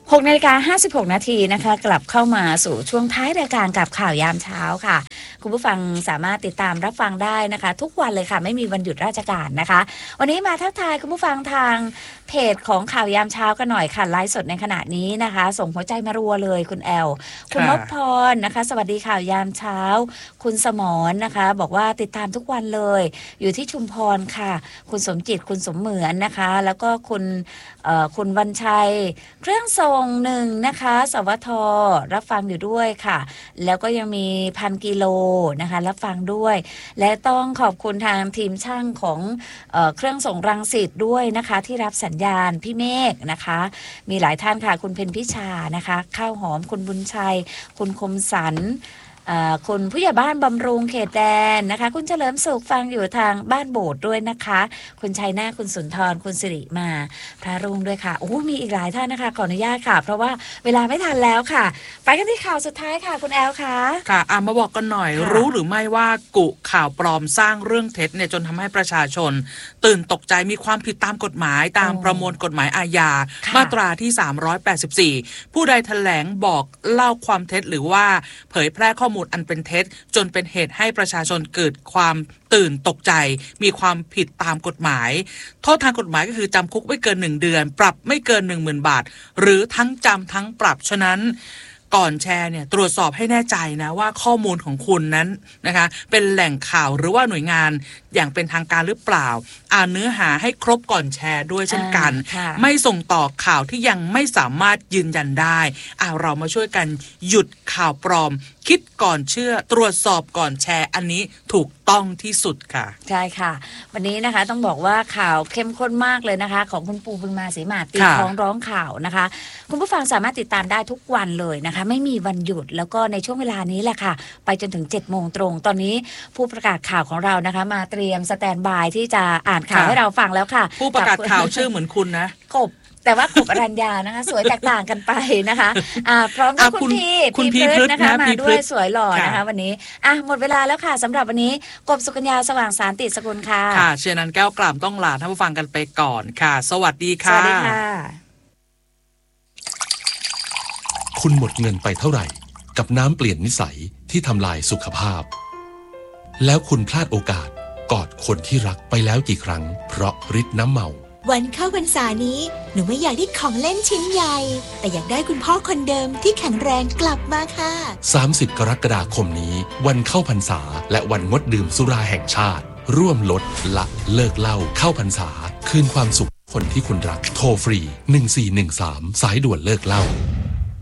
6:56 นาทีนะคะกลับเข้ามาสู่ช่วงท้ายรายการกับข่าวยามเช้าค่ะคุณผู้ฟังสามารถติดตามรับฟังได้นะคะทุกวันเลยค่ะไม่มีวันหยุดราชการนะคะวันนี้มาทักทายคุณผู้ฟังทางเพจของข่าวยามเช้ากันหน่อยค่ะไลฟ์สดในขณะนี้นะคะส่งหัวใจมารัวเลยคุณแอลคุณนพพรนะคะสวัสดีข่าวยามเช้าคุณสมรนะคะบอกว่าติดตามทุกวันเลยอยู่ที่ชุมพรค่ะคุณสมจิตคุณสมเหมือนนะคะแล้วก็คุณวันชัยเครื่องทรงหนึ่งนะคะสวทรับฟังอยู่ด้วยค่ะแล้วก็ยังมี1,000 กิโลนะคะรับฟังด้วยและต้องขอบคุณทางทีมช่างของเครื่องส่งรังสิตด้วยนะคะที่รับสัญญาณพี่เมฆนะคะมีหลายท่านค่ะคุณเพ็ญพิชานะคะข้าวหอมคุณบุญชัยคุณคมสันคุณผู้ใหญ่บ้านบำรุงเขตแดนนะคะคุณเฉลิมสุขฟังอยู่ทางบ้านโบสถ์ด้วยนะคะคุณชัยนาคุณสุนทรคุณสิริมาพระรุ่งด้วยค่ะโอ้มีอีกหลายท่านนะคะขออนุญาตค่ะเพราะว่าเวลาไม่ทันแล้วค่ะไปกันที่ข่าวสุดท้ายค่ะคุณแอลค่ะค่ะมาบอกกันหน่อยรู้หรือไม่ว่ากุข่าวปลอมสร้างเรื่องเท็จเนี่ยจนทำให้ประชาชนตื่นตกใจมีความผิดตามกฎหมายตามประมวลกฎหมายอาญามาตราที่384ผู้ใดแถลงบอกเล่าความเท็จหรือว่าเผยแพร่ข้อมูลอันเป็นเท็จจนเป็นเหตุให้ประชาชนเกิดความตื่นตกใจมีความผิดตามกฎหมายโทษทางกฎหมายก็คือจำคุกไม่เกิน1 เดือนปรับไม่เกิน 10,000 บาทหรือทั้งจำทั้งปรับฉะนั้นก่อนแชร์เนี่ยตรวจสอบให้แน่ใจนะว่าข้อมูลของคุณนั้นนะคะเป็นแหล่งข่าวหรือว่าหน่วยงานอย่างเป็นทางการหรือเปล่าอ่านเนื้อหาให้ครบก่อนแชร์ด้วยเช่นกันไม่ส่งต่อข่าวที่ยังไม่สามารถยืนยันได้เรามาช่วยกันหยุดข่าวปลอมคิดก่อนเชื่อตรวจสอบก่อนแชร์อันนี้ถูกต้องที่สุดค่ะใช่ค่ะวันนี้นะคะต้องบอกว่าข่าวเข้มข้นมากเลยนะคะของคุณปูบึงมาศรีมาตีท้องร้องข่าวนะคะคุณผู้ฟังสามารถติดตามได้ทุกวันเลยนะคะไม่มีวันหยุดแล้วก็ในช่วงเวลานี้แหละค่ะไปจนถึง 7 โมงตรงตอนนี้ผู้ประกาศข่าวของเรานะคะมาเตรียมสแตนบายที่จะอ่านข่าวให้เราฟังแล้วค่ะผู้ประกาศข่าวชื่อเหมือนคุณนะกบแต่ว่ากบอรัญญานะคะสวยแตกต่างกันไปนะคะพร้อมกับคุณพีพฤษนะคะมาด้วยสวยหล่อนะคะวันนี้หมดเวลาแล้วค่ะสำหรับวันนี้กบสุกัญญาสว่างสารติสกุลค่ะค่ะเชนันแก้วกล่ำต้องลาท่านผู้ฟังกันไปก่อนค่ะสวัสดีค่ะสวัสดีค่ะคุณหมดเงินไปเท่าไหร่กับน้ำเปลี่ยนนิสัยที่ทำลายสุขภาพแล้วคุณพลาดโอกาสกอดคนที่รักไปแล้วกี่ครั้งเพราะฤทธิ์น้ำเมาวันเข้าพรรษานี้หนูไม่อยากได้ของเล่นชิ้นใหญ่แต่อยากได้คุณพ่อคนเดิมที่แข็งแรงกลับมาค่ะ 30 กรกฎาคมนี้วันเข้าพรรษาและวันงดดื่มสุราแห่งชาติร่วมลดละเลิกเหล้าเข้าพรรษาคืนความสุขคนที่คุณรักโทรฟรี1413สายด่วนเลิกเหล้า